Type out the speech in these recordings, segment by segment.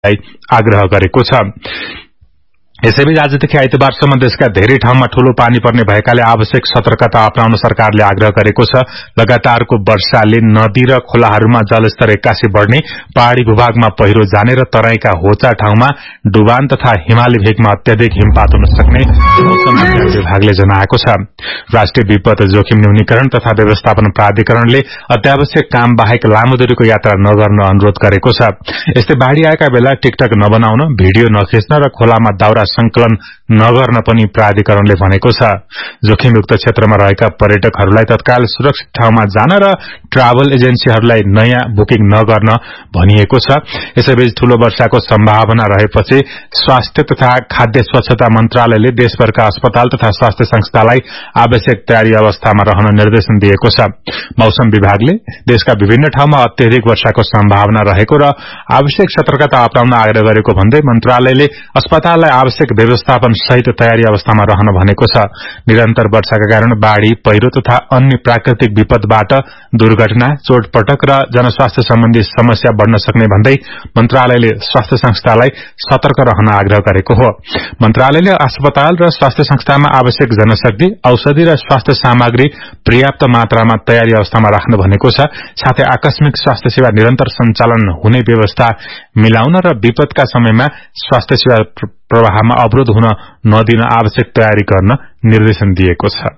आग्रह गरेको छ। यसैबीच आजदेखि आइतबारसम्म देशका धेरै ठाउँमा ठूलो पानी पर्ने भएकाले आवश्यक सतर्कता अपनाउन सरकारले आग्रह गरेको छ। लगातारको वर्षाले नदी र खोलाहरूमा जलस्तर एक्कासी बढ़ने, पहाड़ी भूभागमा पहिरो जाने र तराईका होचा ठाउँमा डुबान तथा हिमाली भेगमा अत्याधिक हिमपात हुन सक्ने मौसम विज्ञान विभागले जनाएको छ। राष्ट्रिय विपद जोखिम न्यूनीकरण तथा व्यवस्थापन प्राधिकरणले अत्यावश्यक काम बाहेक लामो दूरीको यात्रा नगर्न अनुरोध गरेको छ। यस्तै बाढ़ी आएका बेला टिकटक नबनाउन, भिडियो नखिच्न र खोलामा दाउरा संकलन नगर्न पनि प्राधिकरणले भनेको छ। जोखिमयुक्त क्षेत्रमा रहेका पर्यटकहरूलाई तत्काल सुरक्षित ठाउँमा जान र ट्राभल एजेन्सीहरूलाई नयाँ बुकिङ नगर्न भनिएको छ। यसैबीच ठूलो वर्षाको सम्भावना रहेपछि स्वास्थ्य तथा खाद्य स्वच्छता मन्त्रालयले देशभरका अस्पताल तथा स्वास्थ्य संस्थालाई आवश्यक तयारी अवस्थामा रहन निर्देशन दिएको छ। मौसम विभागले देशका विभिन्न ठाउँमा अत्यधिक वर्षाको सम्भावना रहेको र आवश्यक सतर्कता अपनाउन आग्रह गरेको भन्दै मन्त्रालयले अस्पताललाई आवश्यक व्यवस्थापन सहित तयारी अवस्थामा रहन भनेको छ। निरन्तर वर्षाका कारण बाढ़ी, पहिरो तथा अन्य प्राकृतिक विपदबाट दुर्घटना, चोटपटक र जनस्वास्थ्य सम्बन्धी समस्या बढ़न सक्ने भन्दै मन्त्रालयले स्वास्थ्य संस्थालाई सतर्क रहन आग्रह गरेको हो। मन्त्रालयले अस्पताल र स्वास्थ्य संस्थामा आवश्यक जनशक्ति, औषधि र स्वास्थ्य सामग्री पर्याप्त मात्रामा तयारी अवस्थामा राख्न भनेको छ। साथै आकस्मिक स्वास्थ्य सेवा निरन्तर सञ्चालन हुने व्यवस्था मिलाउन र विपदका समयमा स्वास्थ्य सेवा प्रवाहमा अवरोध हुन नदिन आवश्यक तयारी गर्न निर्देशन दिएको छ।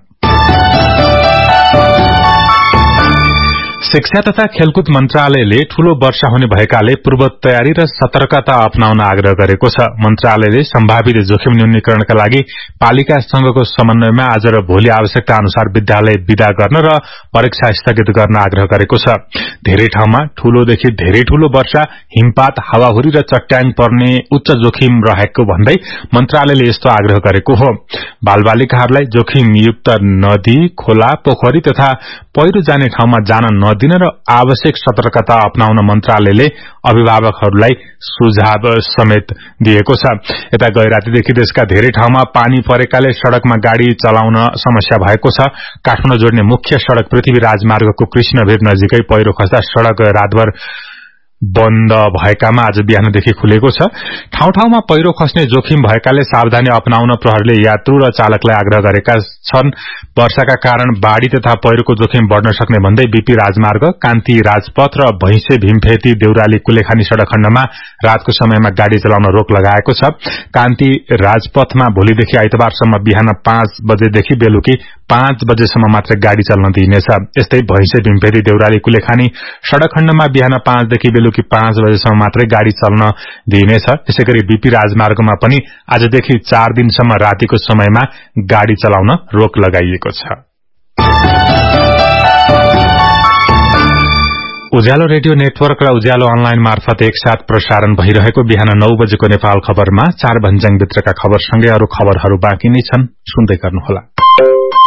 शिक्षा तथा खेलकुद मन्त्रालयले ठूलो वर्षा हुने भएकाले पूर्व तयारी र सतर्कता अपनाउन आग्रह गरेको छ। मन्त्रालयले सम्भावित जोखिम न्यूनीकरणका लागि पालिका संघको समन्वयमा आज र भोलि आवश्यकता अनुसार विद्यालय विदा गर्न र परीक्षा स्थगित गर्न आग्रह गरेको छ। धेरै ठाउँमा ठूलोदेखि धेरै ठूलो वर्षा, हिमपात, हावाहुरी र चट्याङ पर्ने उच्च जोखिम रहेको भन्दै मन्त्रालयले यस्तो आग्रह गरेको हो। बालबालिकाहरूलाई जोखिमयुक्त नदी, खोला, पोखरी तथा पहिरो जाने ठाउँमा जान नदिन र आवश्यक सतर्कता अपनाउन मन्त्रालयले अभिभावकहरूलाई सुझाव समेत दिएको छ। यता गैरातीदेखि देशका धेरै ठाउँमा पानी परेकाले सड़कमा गाड़ी चलाउन समस्या भएको छ। काठमाडौँ जोड्ने मुख्य सड़क पृथ्वी राजमार्गको कृष्णभेद नजिकै पहिरो खस्दा सड़क रातभर बन्द भएकामा आज बिहानदेखि खुलेको छ। ठाउँ ठाउँमा पहिरो खस्ने जोखिम भएकाले सावधानी अपनाउन प्रहरीले यात्रु र चालकलाई आग्रह गरेका छन्। वर्षाका कारण बाढ़ी तथा पहिरोको जोखिम बढ़न सक्ने भन्दै बीपी राजमार्ग, कान्ति राजपथ र भैंसे भीमफेती देउराली कुलेखानी सड़क खण्डमा रातको समयमा गाड़ी चलाउन रोक लगाएको छ। कान्ति राजपथमा भोलिदेखि आइतबारसम्म बिहान 5 बजेदेखि बेलुकी 5 बजेसम्म मात्र गाड़ी चल्न दिइनेछ। यस्तै भैंसे भीमफेती देउराली कुलेखानी सड़क खण्डमा बिहान 5 देखि बेलुकी 5 बजेसम्म मात्रै गाड़ी चल्न दिइनेछ। त्यसैगरी बीपी राजमार्गमा पनि आजदेखि 4 दिनसम्म रातिको समयमा गाड़ी चलाउन रोक लगाइएको छ। उज्यालो रेडियो नेटवर्क र उज्यालो अनलाइन मार्फत एकसाथ प्रसारण भइरहेको बिहान 9 बजेको नेपाल खबरमा 4 भन्ज्याङ भित्रका खबरसँगै अरू खबरहरू बाँकी नै छन्, सुन्दै गर्नुहोला।